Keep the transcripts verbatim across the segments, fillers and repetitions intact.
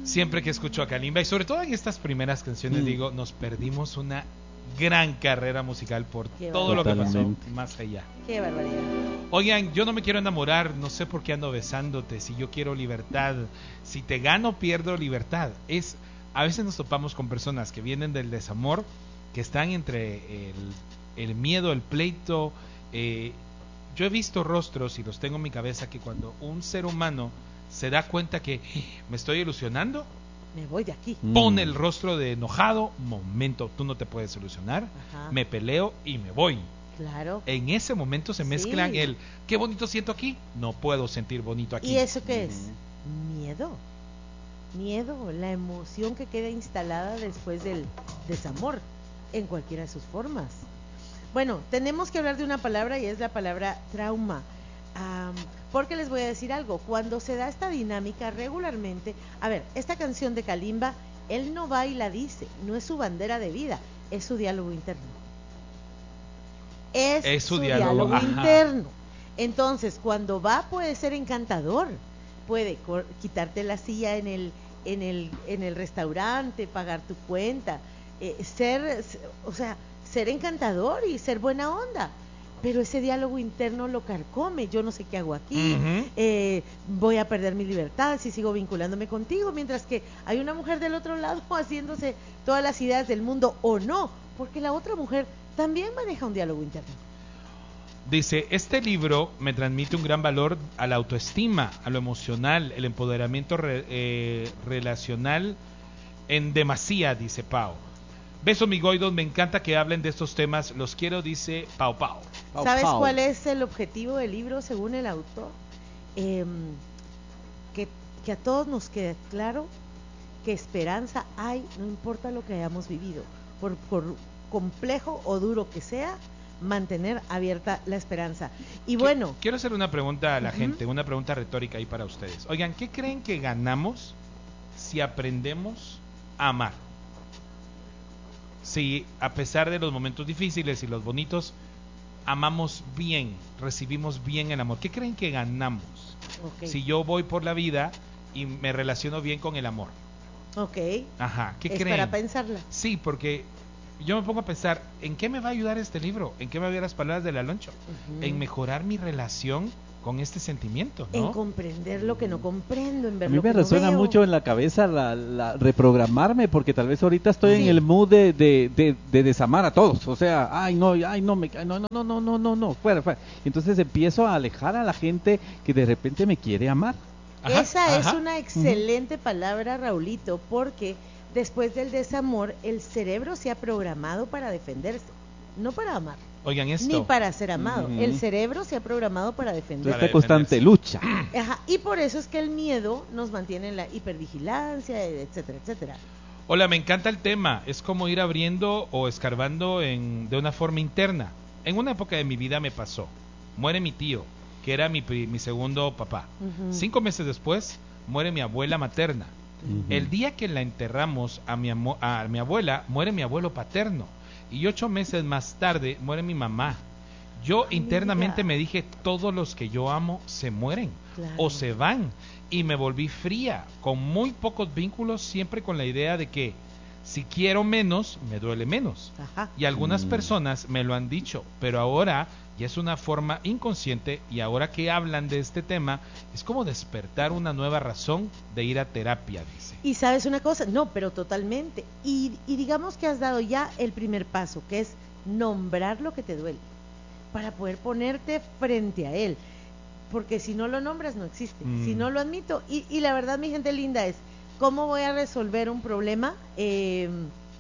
Siempre que escucho a Kalimba, y sobre todo en estas primeras canciones, mm. digo, nos perdimos una gran carrera musical por Qué todo lo que pasó Totalmente. más allá. Qué barbaridad. Oigan, yo no me quiero enamorar, no sé por qué ando besándote, si yo quiero libertad, si te gano pierdo libertad. Es, a veces nos topamos con personas que vienen del desamor, que están entre el, el miedo, el pleito. Eh, yo he visto rostros y los tengo en mi cabeza que cuando un ser humano se da cuenta que me estoy ilusionando, me voy de aquí, pone el rostro de enojado, momento, tú no te puedes solucionar, Ajá. me peleo y me voy. Claro. En ese momento se mezclan sí. el qué bonito siento aquí, no puedo sentir bonito aquí. ¿Y eso qué es? Miedo. Miedo, la emoción que queda instalada después del desamor, en cualquiera de sus formas. Bueno, tenemos que hablar de una palabra y es la palabra trauma. Um, porque les voy a decir algo, cuando se da esta dinámica regularmente, a ver, esta canción de Kalimba, él no va y la dice, no es su bandera de vida, es su diálogo interno. Es, es su, su diálogo, diálogo interno. Entonces, cuando va puede ser encantador, puede cor- quitarte la silla en el, en el, en el restaurante, pagar tu cuenta, eh, ser, o sea, ser encantador y ser buena onda. Pero ese diálogo interno lo carcome, yo no sé qué hago aquí, uh-huh. eh, voy a perder mi libertad si sigo vinculándome contigo, mientras que hay una mujer del otro lado haciéndose todas las ideas del mundo, o no, porque la otra mujer también maneja un diálogo interno. Dice, este libro me transmite un gran valor a la autoestima, a lo emocional, el empoderamiento re, eh, relacional en demasía, dice Pau. Besos, mi Goidon, me encanta que hablen de estos temas, los quiero, dice Pau Pau. Pau ¿Sabes Pau. cuál es el objetivo del libro según el autor? Eh, que, que a todos nos quede claro que esperanza hay, no importa lo que hayamos vivido, por, por complejo o duro que sea, mantener abierta la esperanza. Y bueno, quiero hacer una pregunta a la uh-huh. gente, una pregunta retórica ahí para ustedes. Oigan, ¿qué creen que ganamos si aprendemos a amar? Si a pesar de los momentos difíciles y los bonitos, amamos bien, recibimos bien el amor. ¿Qué creen que ganamos okay. si yo voy por la vida y me relaciono bien con el amor? Ok. Ajá, ¿qué es creen? Para pensarla. Sí, porque yo me pongo a pensar, ¿en qué me va a ayudar este libro? ¿En qué me va a ayudar las palabras del Aloncho? Uh-huh. En mejorar mi relación con este sentimiento, ¿no? En comprender lo que no comprendo, en ver a mí lo me que resuena no veo. mucho en la cabeza la, la reprogramarme, porque tal vez ahorita estoy sí. en el mood de, de, de, de desamar a todos, o sea, ay no, ay no, me, no, no, no, no, no, no, no, fuera, fuera. Entonces empiezo a alejar a la gente que de repente me quiere amar. Ajá, Esa ajá. es una excelente uh-huh. palabra, Raulito, porque después del desamor el cerebro se ha programado para defenderse, no para amar. Oigan esto. Ni para ser amado. Uh-huh. El cerebro se ha programado para defenderse. Esta constante lucha. Ajá. Y por eso es que el miedo nos mantiene en la hipervigilancia, etcétera, etcétera. Hola, me encanta el tema. Es como ir abriendo o escarbando en, de una forma interna. En una época de mi vida me pasó. Muere mi tío, que era mi, mi segundo papá. Uh-huh. Cinco meses después, muere mi abuela materna. Uh-huh. El día que la enterramos a mi, a mi abuela, muere mi abuelo paterno. Y ocho meses más tarde muere mi mamá. Yo Ay, internamente mira. me dije, todos los que yo amo se mueren claro. o se van. Y me volví fría, con muy pocos vínculos, siempre con la idea de que si quiero menos, me duele menos. Ajá. Y algunas mm. personas me lo han dicho, pero ahora ya es una forma inconsciente, y ahora que hablan de este tema, es como despertar una nueva razón de ir a terapia, dice. Y sabes una cosa, no, pero totalmente. Y, y digamos que has dado ya el primer paso, que es nombrar lo que te duele, para poder ponerte frente a él. Porque si no lo nombras, no existe. Mm. Si no lo admito, y, y la verdad, mi gente linda, es ¿cómo voy a resolver un problema eh,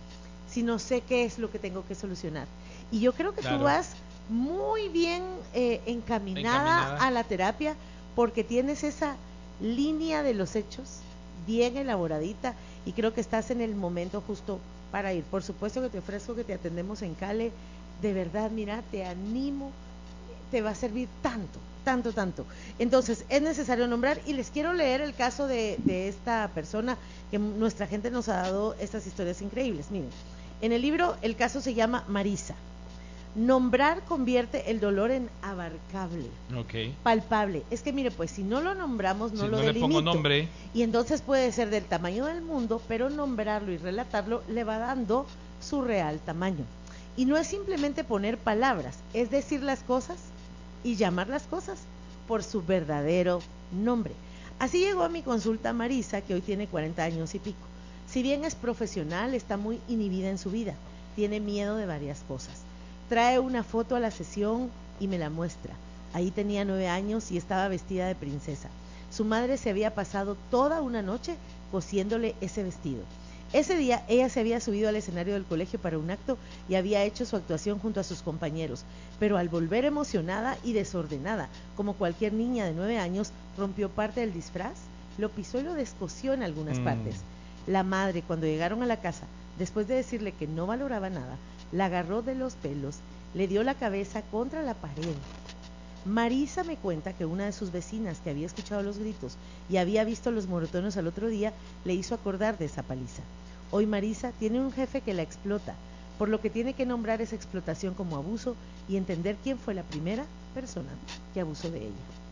si no sé qué es lo que tengo que solucionar? Y yo creo que claro. tú vas muy bien eh, encaminada, encaminada a la terapia, porque tienes esa línea de los hechos bien elaboradita, y creo que estás en el momento justo para ir. Por supuesto que te ofrezco que te atendemos en Cale, de verdad, mira, te animo, te va a servir tanto, tanto, tanto. Entonces, es necesario nombrar, y les quiero leer el caso de, de esta persona, que nuestra gente nos ha dado estas historias increíbles. Miren, en el libro el caso se llama Marisa. Nombrar convierte el dolor en abarcable, okay. palpable. Es que mire, pues si no lo nombramos, no si lo no delimito. le pongo nombre. Y entonces puede ser del tamaño del mundo, pero nombrarlo y relatarlo le va dando su real tamaño. Y no es simplemente poner palabras, es decir las cosas y llamar las cosas por su verdadero nombre. Así llegó a mi consulta Marisa, que hoy tiene cuarenta años y pico. Si bien es profesional, está muy inhibida en su vida, tiene miedo de varias cosas. Trae una foto a la sesión y me la muestra. Ahí tenía nueve años y estaba vestida de princesa. Su madre se había pasado toda una noche cosiéndole ese vestido. Ese día ella se había subido al escenario del colegio para un acto y había hecho su actuación junto a sus compañeros, pero al volver emocionada y desordenada, como cualquier niña de nueve años, rompió parte del disfraz, lo pisó y lo descosió en algunas mm. partes. La madre, cuando llegaron a la casa, después de decirle que no valoraba nada, la agarró de los pelos, le dio la cabeza contra la pared. Marisa me cuenta que una de sus vecinas, que había escuchado los gritos y había visto los moretones al otro día, le hizo acordar de esa paliza. Hoy Marisa tiene un jefe que la explota, por lo que tiene que nombrar esa explotación como abuso y entender quién fue la primera persona que abusó de ella.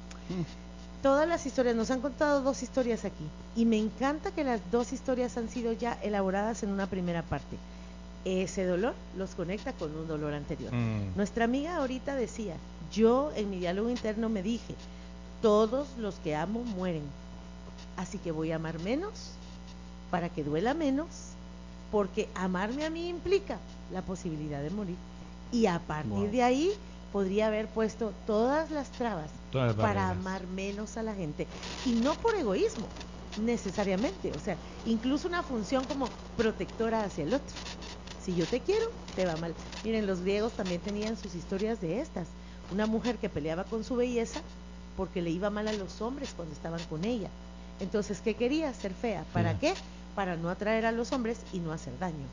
Mm. Todas las historias, nos han contado dos historias aquí, y me encanta que las dos historias han sido ya elaboradas en una primera parte. Ese dolor los conecta con un dolor anterior. Mm. Nuestra amiga ahorita decía, yo en mi diálogo interno me dije, todos los que amo mueren, así que voy a amar menos para que duela menos, porque amarme a mí implica la posibilidad de morir. Y a partir wow. de ahí podría haber puesto todas las trabas todas las para amar menos a la gente, y no por egoísmo necesariamente, o sea, incluso una función como protectora hacia el otro. Si yo te quiero, te va mal. Miren, los griegos también tenían sus historias de estas. Una mujer que peleaba con su belleza porque le iba mal a los hombres cuando estaban con ella. Entonces, ¿qué quería? Ser fea. ¿Para sí. qué? Para no atraer a los hombres y no hacer daño.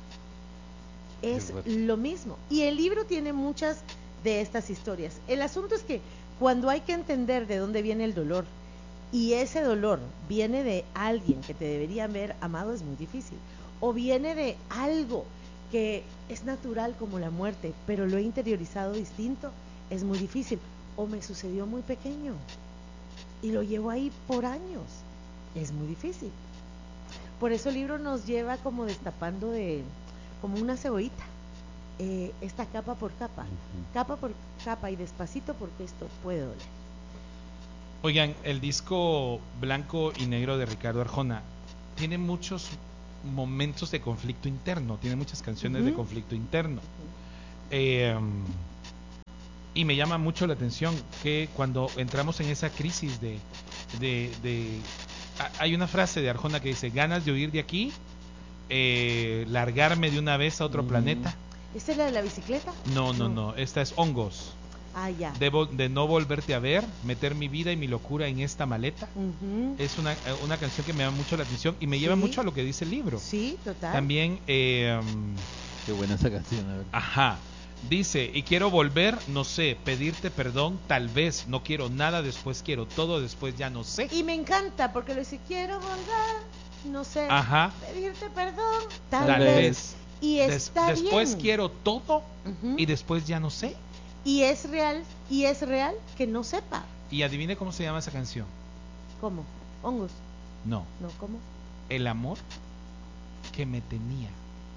Es lo mismo. Y el libro tiene muchas de estas historias. El asunto es que cuando hay que entender de dónde viene el dolor, y ese dolor viene de alguien que te debería haber amado, es muy difícil. O viene de algo que es natural como la muerte, pero lo he interiorizado distinto, es muy difícil. O me sucedió muy pequeño y lo llevo ahí por años, es muy difícil. Por eso el libro nos lleva como destapando de, como una cebollita, eh, esta capa por capa, uh-huh. capa por capa y despacito, porque esto puede doler. Oigan, el disco Blanco y Negro de Ricardo Arjona tiene muchos momentos de conflicto interno, tiene muchas canciones uh-huh. de conflicto interno. Uh-huh. Eh, y me llama mucho la atención que cuando entramos en esa crisis de, de, de hay una frase de Arjona que dice, ganas de huir de aquí, eh, largarme de una vez a otro uh-huh. planeta. ¿Esta es la de la bicicleta? No, no, no, no. Esta es Hongos. Ah, ya. Debo de no volverte a ver, meter mi vida y mi locura en esta maleta. Uh-huh. Es una, una canción que me llama mucho la atención y me sí. lleva mucho a lo que dice el libro. Sí, total. También eh, um, qué buena esa canción, a ver. Ajá. Dice, y quiero volver, no sé, pedirte perdón, tal vez, no quiero nada, después quiero todo, después ya no sé. Y me encanta porque lo dice, quiero volver, no sé, ajá. pedirte perdón, tal, tal vez. vez. Y está Des, después bien. quiero todo uh-huh. y después ya no sé. Y es real, y es real que no sepa. Y adivine cómo se llama esa canción. ¿Cómo? Hongos. No. No, ¿cómo? El amor que me tenía.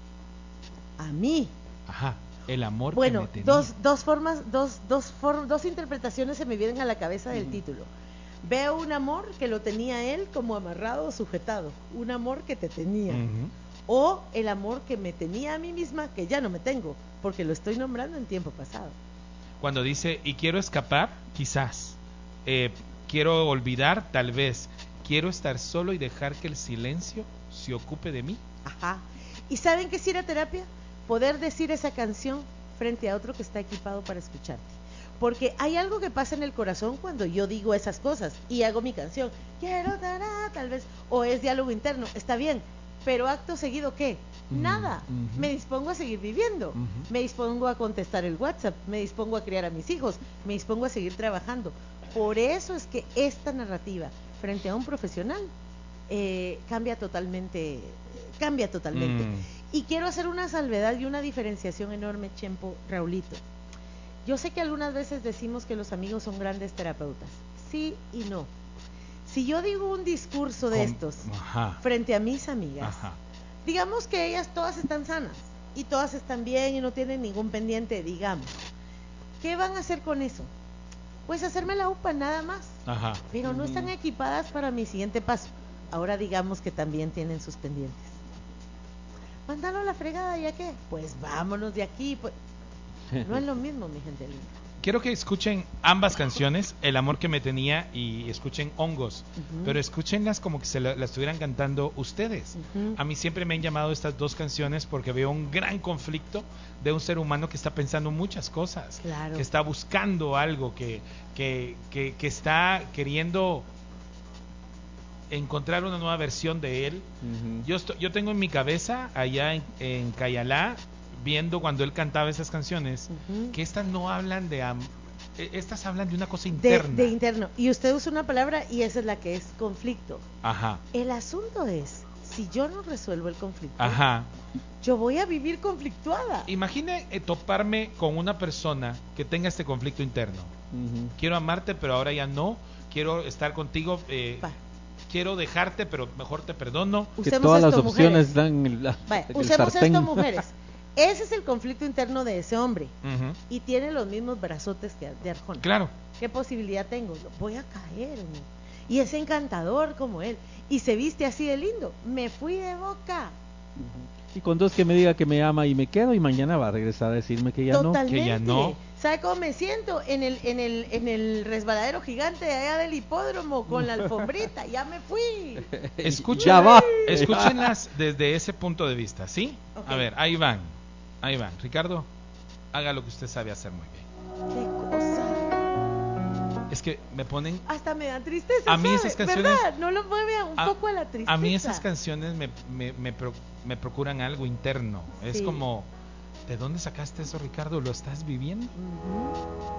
A mí. Ajá. El amor bueno, que me tenía. dos dos formas, dos dos for, dos interpretaciones se me vienen a la cabeza del uh-huh. título. Veo un amor que lo tenía él como amarrado o sujetado, un amor que te tenía. Uh-huh. O el amor que me tenía a mí misma, que ya no me tengo, porque lo estoy nombrando en tiempo pasado. Cuando dice, y quiero escapar, quizás, eh, quiero olvidar, tal vez, quiero estar solo y dejar que el silencio se ocupe de mí. Ajá. ¿Y saben qué es ir a terapia? Poder decir esa canción frente a otro que está equipado para escucharte. Porque hay algo que pasa en el corazón cuando yo digo esas cosas y hago mi canción, quiero dará, tal vez, o es diálogo interno, está bien, pero acto seguido, ¿qué? Nada. Uh-huh. Me dispongo a seguir viviendo, uh-huh. me dispongo a contestar el WhatsApp, me dispongo a criar a mis hijos, me dispongo a seguir trabajando. Por eso es que esta narrativa frente a un profesional eh, cambia totalmente, cambia totalmente. Mm. Y quiero hacer una salvedad y una diferenciación enorme, Chempo, Raulito. Yo sé que algunas veces decimos que los amigos son grandes terapeutas, sí y no. Si yo digo un discurso de Com- estos Ajá. frente a mis amigas, Ajá. digamos que ellas todas están sanas y todas están bien y no tienen ningún pendiente, digamos. ¿Qué van a hacer con eso? Pues hacerme la upa nada más, Ajá. pero no están Ujú. equipadas para mi siguiente paso. Ahora digamos que también tienen sus pendientes. Mándalo a la fregada, ¿ya qué? Pues vámonos de aquí. Pues. No es lo mismo, mi gente linda. Quiero que escuchen ambas canciones, El amor que me tenía y escuchen Hongos, Ujú. pero escúchenlas como que se la, la estuvieran cantando ustedes. Ujú. A mí siempre me han llamado estas dos canciones porque veo un gran conflicto de un ser humano que está pensando muchas cosas, Claro. que está buscando algo, que, que, que, que está queriendo encontrar una nueva versión de él. Ujú. Yo, estoy, yo tengo en mi cabeza allá en, en Cayalá, viendo cuando él cantaba esas canciones, Ujú. que estas no hablan de am- eh, estas hablan de una cosa de, interna. de interno. Y usted usa una palabra y esa es la que es conflicto. Ajá, El asunto es, si yo no resuelvo el conflicto, ajá. yo voy a vivir conflictuada. Imagine eh, toparme con una persona que tenga este conflicto interno. Ujú. Quiero amarte, pero ahora ya no. Quiero estar contigo. Eh, Va. quiero dejarte, pero mejor te perdono. Que Usemos todas las esto, opciones mujeres. dan en la- Vaya, en el usemos sartén. esto, mujeres. Ese es el conflicto interno de ese hombre. Ujú. Y tiene los mismos brazotes que de Arjona. Claro. ¿Qué posibilidad tengo? Lo- Voy a caer. ¿No? Y es encantador como él. Y se viste así de lindo. Me fui de boca. Ujú. Y con dos que me diga que me ama y me quedo y mañana va a regresar a decirme que ya Totalmente. que ya no. ¿Sabe cómo me siento? En el, en el, en el resbaladero gigante de allá del hipódromo con la alfombrita. Ya me fui. no. Escuchen, Ya va. escúchenlas desde ese punto de vista, ¿sí? Ok. A ver, ahí van. Ahí van. Ricardo, haga lo que usted sabe hacer muy bien. Qué cosa. Es que me ponen Hasta me da tristeza. A mí ¿sabe? esas canciones- ¿Verdad? No lo mueve a un a, poco a la tristeza. a mí esas canciones me, me, me, pro- me procuran algo interno. Es Sí. como, ¿de dónde sacaste eso, Ricardo? ¿Lo estás viviendo? Ujú.